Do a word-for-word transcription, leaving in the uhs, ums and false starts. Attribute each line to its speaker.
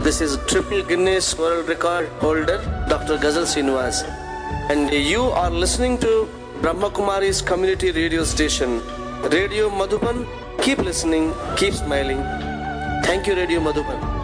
Speaker 1: This is triple Guinness World Record holder, Doctor Ghazal Srinivas. And you are listening to Brahma Kumari's community radio station, Radio Madhuban. Keep listening, keep smiling. Thank you, Radio Madhuban.